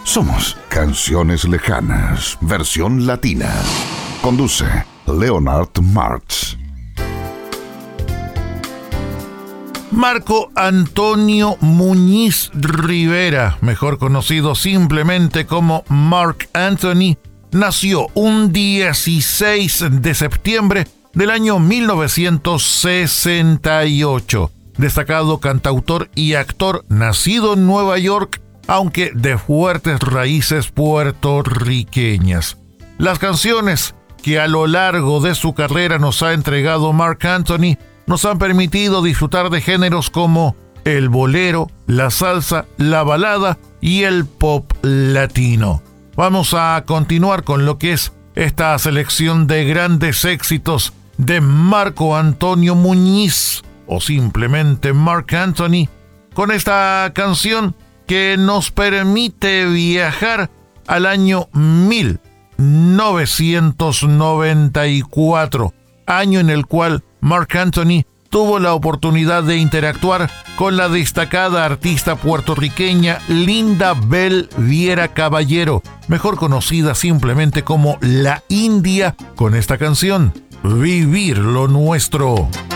Somos Canciones Lejanas, versión latina. Conduce Leonard Martz. Marco Antonio Muñiz Rivera, mejor conocido simplemente como Marc Anthony, nació un 16 de septiembre del año 1968. Destacado cantautor y actor, nacido en Nueva York, aunque de fuertes raíces puertorriqueñas. Las canciones que a lo largo de su carrera nos ha entregado Marc Anthony nos han permitido disfrutar de géneros como el bolero, la salsa, la balada y el pop latino. Vamos a continuar con lo que es esta selección de grandes éxitos de Marco Antonio Muñiz, o simplemente Marc Anthony, con esta canción que nos permite viajar al año 1994, año en el cual Marc Anthony tuvo la oportunidad de interactuar con la destacada artista puertorriqueña Linda Bel Viera Caballero, mejor conocida simplemente como La India, con esta canción, Vivir lo Nuestro.